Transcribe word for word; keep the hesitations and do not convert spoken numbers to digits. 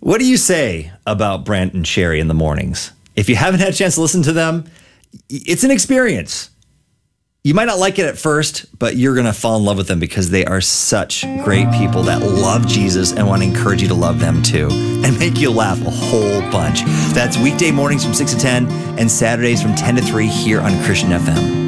What do you say about Brent and Sherry in the mornings? If you haven't had a chance to listen to them, it's an experience. You might not like it at first, but you're going to fall in love with them because they are such great people that love Jesus and want to encourage you to love them too and make you laugh a whole bunch. That's weekday mornings from six to ten and Saturdays from ten to three here on Christian F M.